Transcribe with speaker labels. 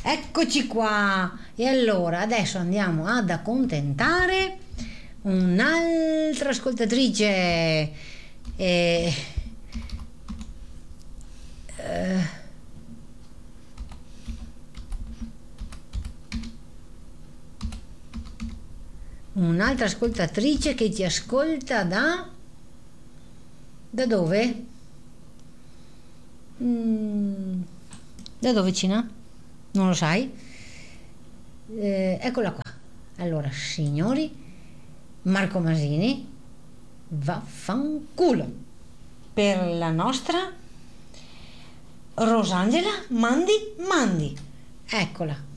Speaker 1: Eccoci qua. E allora adesso andiamo ad accontentare un'altra ascoltatrice. E, un'altra ascoltatrice che ci ascolta da dove? Da dove, Cina? Non lo sai? Eccola qua. Allora, signori, Marco Masini, vaffanculo per la nostra Rosangela Mandi. Eccola.